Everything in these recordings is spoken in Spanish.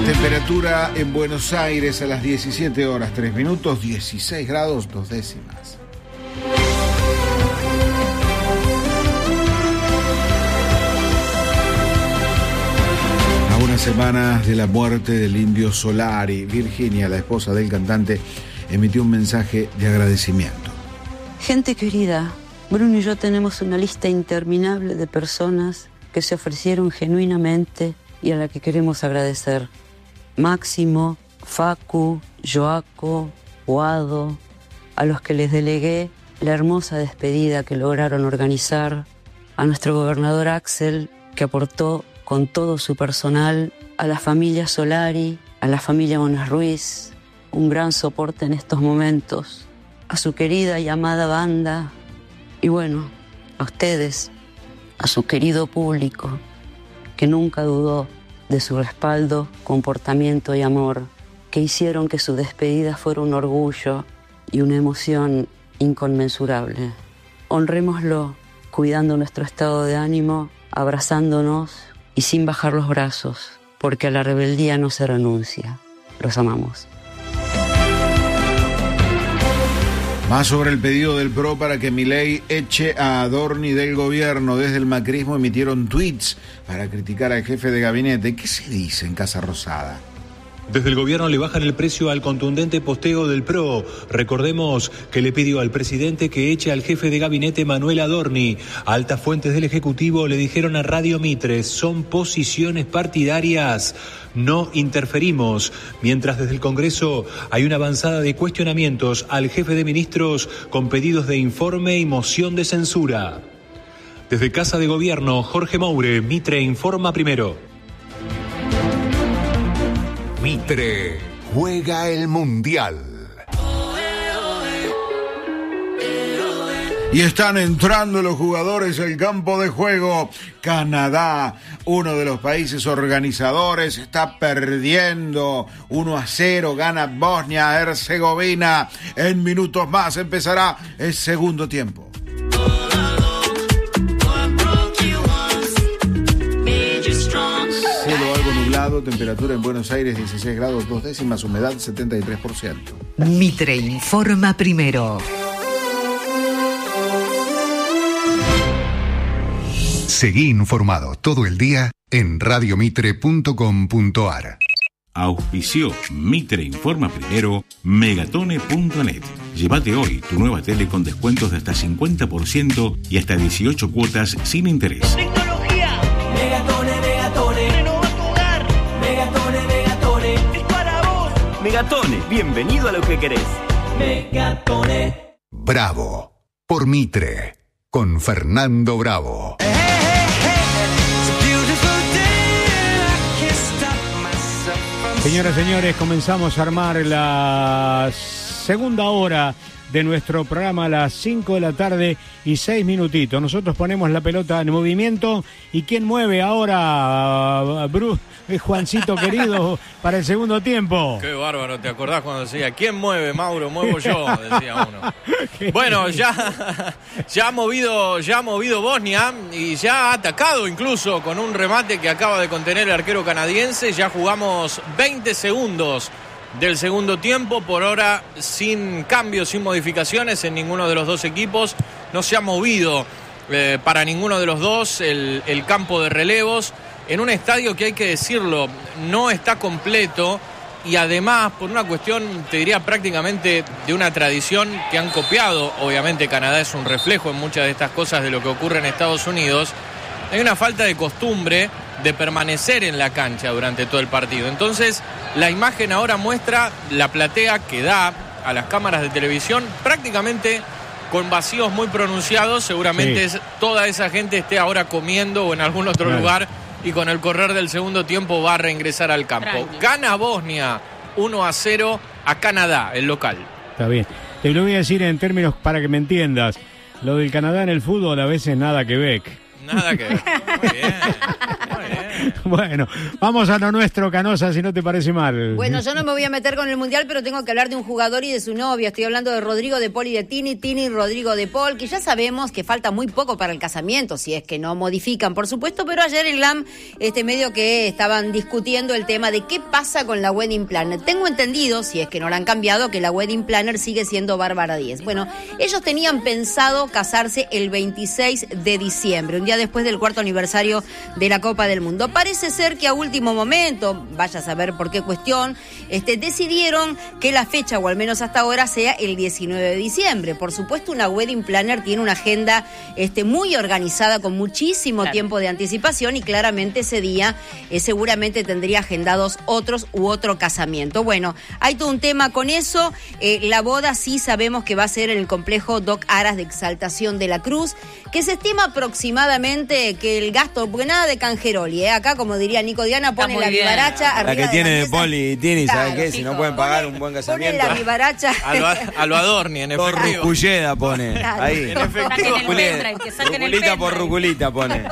Temperatura en Buenos Aires a las 17 horas 3 minutos, 16 grados 2 décimas. A unas semanas de la muerte del indio Solari, Virginia, la esposa del cantante, emitió un mensaje de agradecimiento. Gente querida, Bruno y yo tenemos una lista interminable de personas que se ofrecieron genuinamente y a la que queremos agradecer. Máximo, Facu, Joaco, Guado, a los que les delegué la hermosa despedida que lograron organizar, a nuestro gobernador Axel, que aportó con todo su personal, a la familia Solari, a la familia Bonas Ruiz, un gran soporte en estos momentos, a su querida y amada banda, y bueno, a ustedes, a su querido público, que nunca dudó de su respaldo, comportamiento y amor, que hicieron que su despedida fuera un orgullo y una emoción inconmensurable. Honrémoslo, cuidando nuestro estado de ánimo, abrazándonos y sin bajar los brazos, porque a la rebeldía no se renuncia. Los amamos. Más sobre el pedido del PRO para que Milei eche a Adorni del gobierno. Desde el macrismo emitieron tweets para criticar al jefe de gabinete. ¿Qué se dice en Casa Rosada? Desde el gobierno le bajan el precio al contundente posteo del PRO. Recordemos que le pidió al presidente que eche al jefe de gabinete Manuel Adorni. Altas fuentes del Ejecutivo le dijeron a Radio Mitre, son posiciones partidarias, no interferimos. Mientras desde el Congreso hay una avanzada de cuestionamientos al jefe de ministros con pedidos de informe y moción de censura. Desde Casa de Gobierno, Jorge Moure, Mitre informa primero. Mitre juega el Mundial. Y están entrando los jugadores al campo de juego. Canadá, uno de los países organizadores, está perdiendo 1-0, gana Bosnia-Herzegovina. En minutos más empezará el segundo tiempo. Cielo algo nublado, temperatura en Buenos Aires 16 grados 2 décimas, humedad 73%. Mitre informa primero. Seguí informado todo el día en radiomitre.com.ar. Auspició Mitre informa primero Megatone.net. Llévate hoy tu nueva tele con descuentos de hasta 50% y hasta 18 cuotas sin interés. Tecnología. Megatone, Megatone. Renova tu hogar. Megatone, Megatone. Es para vos. Megatone, bienvenido a lo que querés. Megatone. Bravo por Mitre con Fernando Bravo. Señoras y señores, comenzamos a armar la segunda hora de nuestro programa a las 5 de la tarde y 6 minutitos. Nosotros ponemos la pelota en movimiento. ¿Y quién mueve ahora, Juancito querido, para el segundo tiempo? Qué bárbaro, ¿te acordás cuando decía ¿quién mueve, Mauro? Muevo yo, decía uno. Bueno, ya ha movido Bosnia y ya ha atacado incluso con un remate que acaba de contener el arquero canadiense. Ya jugamos 20 segundos del segundo tiempo, por ahora sin cambios, sin modificaciones en ninguno de los dos equipos. No se ha movido para ninguno de los dos el campo de relevos, en un estadio que, hay que decirlo, no está completo, y además por una cuestión, te diría, prácticamente de una tradición que han copiado. Obviamente Canadá es un reflejo en muchas de estas cosas de lo que ocurre en Estados Unidos. Hay una falta de costumbre de permanecer en la cancha durante todo el partido. Entonces, la imagen ahora muestra la platea que da a las cámaras de televisión prácticamente con vacíos muy pronunciados. Seguramente toda esa gente esté ahora comiendo o en algún otro lugar, y con el correr del segundo tiempo va a reingresar al campo. Gana Bosnia 1-0 a Canadá, el local. Está bien. Te lo voy a decir en términos para que me entiendas. Lo del Canadá en el fútbol a veces nada que ver. Nada que ver. Muy bien. Bueno, vamos a lo nuestro, Canosa, si no te parece mal. Bueno, yo no me voy a meter con el Mundial, pero tengo que hablar de un jugador y de su novia. Estoy hablando de Rodrigo de Paul y de Tini y Rodrigo de Paul, que ya sabemos que falta muy poco para el casamiento, si es que no modifican, por supuesto, pero ayer en LAM, medio que estaban discutiendo el tema de qué pasa con la Wedding Planner. Tengo entendido, si es que no la han cambiado, que la Wedding Planner sigue siendo Bárbara Díez. Bueno, ellos tenían pensado casarse el 26 de diciembre, un día después del 4º aniversario de la Copa del Mundo. Parece ser que a último momento, vaya a saber por qué cuestión, decidieron que la fecha, o al menos hasta ahora, sea el 19 de diciembre. Por supuesto, una Wedding Planner tiene una agenda muy organizada, con muchísimo tiempo de anticipación, y claramente ese día seguramente tendría agendados otros u otro casamiento. Bueno, hay todo un tema con eso. La boda sí sabemos que va a ser en el complejo Doc Aras de Exaltación de la Cruz, que se estima aproximadamente que el gasto, porque nada de canjeroli, acá, como diría Nico Diana, pone la vivaracha arriba. La que tiene de Poli y Tini, claro, ¿sabes qué? Si no pueden pagar un buen casamiento. Pone la vivaracha. A lo Adorni, en efectivo. Por Ruculleda pone. Claro. Ahí. En efectivo. Ruculita por Ruculita pone.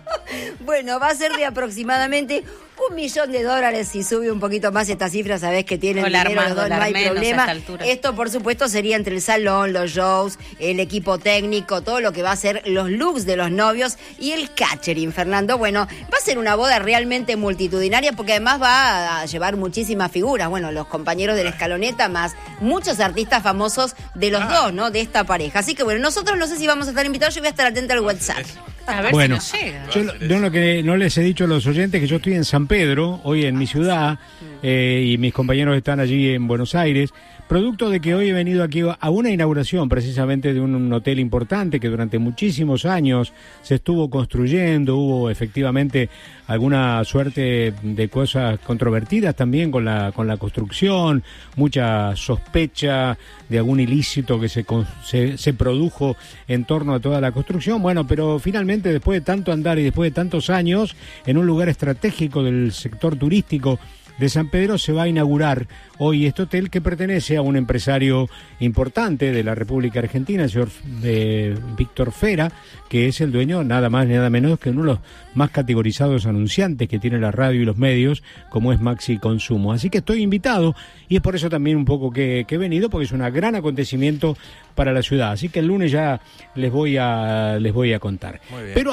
Bueno, va a ser de aproximadamente $1 millón. Si sube un poquito más esta cifra, sabés que tienen dinero los dos, no hay problema. Esto, por supuesto, sería entre el salón, los shows, el equipo técnico, todo lo que va a ser los looks de los novios y el catering, Fernando. Bueno, va a ser una boda realmente multitudinaria, porque además va a llevar muchísimas figuras. Bueno, los compañeros de la escaloneta, más muchos artistas famosos de los dos, ¿no? De esta pareja. Así que bueno, nosotros no sé si vamos a estar invitados, yo voy a estar atenta al WhatsApp. A ver bueno, si nos llega. Yo lo que no les he dicho a los oyentes, que yo estoy en San Pedro, hoy en mi ciudad, y mis compañeros están allí en Buenos Aires, producto de que hoy he venido aquí a una inauguración precisamente de un hotel importante que durante muchísimos años se estuvo construyendo. Hubo efectivamente alguna suerte de cosas controvertidas también con la construcción, mucha sospecha de algún ilícito que se produjo en torno a toda la construcción. Bueno, pero finalmente, después de tanto andar y después de tantos años, en un lugar estratégico del sector turístico de San Pedro, se va a inaugurar hoy este hotel, que pertenece a un empresario importante de la República Argentina, el señor Víctor Fera, que es el dueño nada más ni nada menos que uno de los más categorizados anunciantes que tiene la radio y los medios, como es Maxi Consumo. Así que estoy invitado, y es por eso también un poco que he venido, porque es un gran acontecimiento para la ciudad. Así que el lunes ya les voy a contar. Pero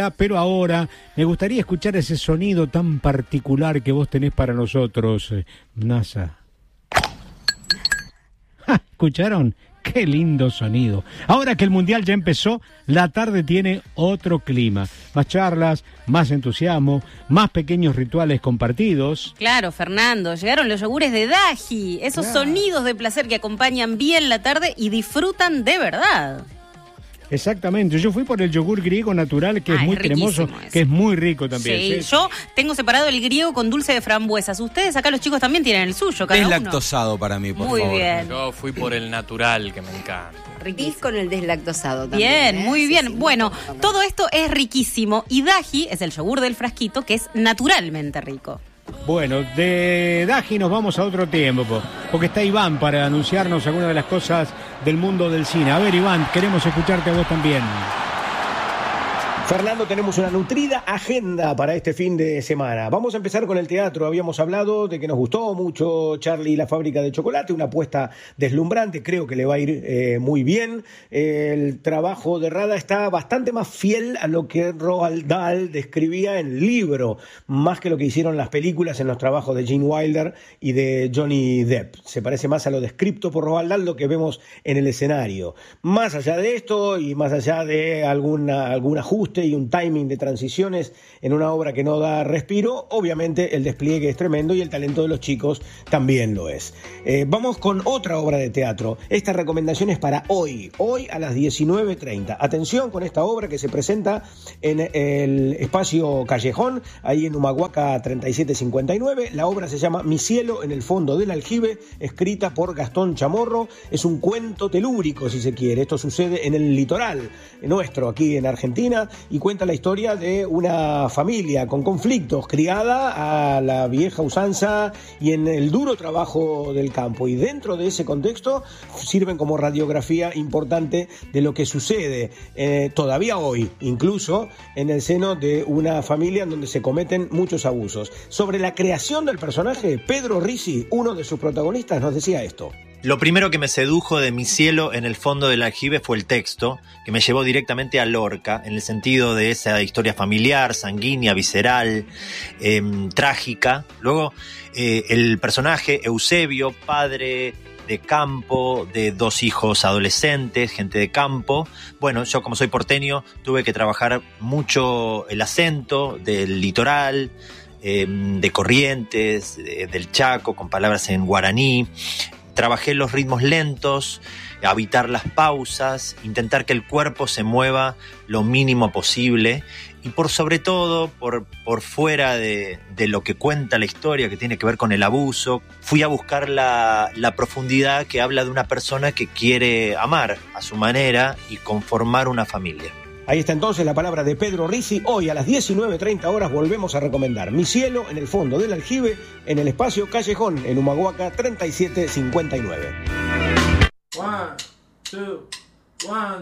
ahora me gustaría escuchar ese sonido tan particular que vos tenés para nosotros, NASA. ¿Escucharon? ¡Qué lindo sonido! Ahora que el Mundial ya empezó, la tarde tiene otro clima. Más charlas, más entusiasmo, más pequeños rituales compartidos. Claro, Fernando, llegaron los yogures de Daji, esos sonidos de placer que acompañan bien la tarde y disfrutan de verdad. Exactamente, yo fui por el yogur griego natural, que es muy cremoso, ese, que es muy rico también. Sí, yo tengo separado el griego con dulce de frambuesas. Ustedes acá, los chicos, también tienen el suyo, cada uno. Deslactosado para mí, por favor. Muy bien. Yo fui por el natural, que me encanta. Riquísimo con el deslactosado también. Bien, muy bien. Sí, bueno, todo esto es riquísimo, y Daji es el yogur del frasquito, que es naturalmente rico. Bueno, de Daji nos vamos a otro tiempo, porque está Iván para anunciarnos algunas de las cosas del mundo del cine. A ver, Iván, queremos escucharte a vos también. Fernando, tenemos una nutrida agenda para este fin de semana. Vamos a empezar con el teatro. Habíamos hablado de que nos gustó mucho Charlie y la fábrica de chocolate, una apuesta deslumbrante, creo que le va a ir muy bien. El trabajo de Rada está bastante más fiel a lo que Roald Dahl describía en el libro, más que lo que hicieron las películas en los trabajos de Gene Wilder y de Johnny Depp. Se parece más a lo descrito por Roald Dahl, lo que vemos en el escenario. Más allá de esto, y más allá de algún ajuste y un timing de transiciones en una obra que no da respiro, obviamente el despliegue es tremendo y el talento de los chicos también lo es. Vamos con otra obra de teatro. Esta recomendación es para hoy a las 19:30. Atención con esta obra que se presenta en el espacio Callejón, ahí en Humahuaca 3759. La obra se llama Mi cielo en el fondo del aljibe, escrita por Gastón Chamorro. Es un cuento telúrico, si se quiere. Esto sucede en el litoral nuestro, aquí en Argentina. y cuenta la historia de una familia con conflictos, criada a la vieja usanza y en el duro trabajo del campo. Y dentro de ese contexto sirven como radiografía importante de lo que sucede todavía hoy, incluso en el seno de una familia en donde se cometen muchos abusos. Sobre la creación del personaje, Pedro Risi, uno de sus protagonistas, nos decía esto. Lo primero que me sedujo de Mi cielo en el fondo del aljibe fue el texto, que me llevó directamente a Lorca, en el sentido de esa historia familiar, sanguínea, visceral, trágica. Luego, el personaje Eusebio, padre de campo, de 2 hijos adolescentes, gente de campo. Bueno, yo como soy porteño, tuve que trabajar mucho el acento del litoral, de Corrientes, del Chaco, con palabras en guaraní. Trabajé los ritmos lentos, evitar las pausas, intentar que el cuerpo se mueva lo mínimo posible y por sobre todo, por fuera de lo que cuenta la historia, que tiene que ver con el abuso, fui a buscar la profundidad que habla de una persona que quiere amar a su manera y conformar una familia. Ahí está entonces la palabra de Pedro Risi. Hoy a las 19:30 horas volvemos a recomendar Mi cielo en el fondo del aljibe, en el espacio Callejón, en Humahuaca 3759. 1, 2, 1.